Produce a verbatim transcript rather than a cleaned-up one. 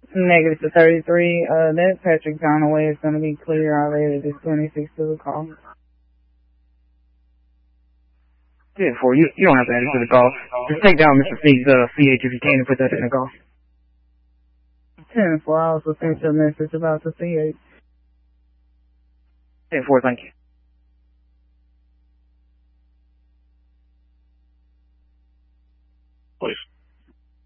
Negative to thirty-three. Uh, that Patrick Donaway is going to be clear already. This twenty-six to the call. ten four, you, you don't have to add it to the call. Just take down Mister C's uh, C H if you can and put that in the call. ten four, I also sent you a message about the C H. ten four, thank you.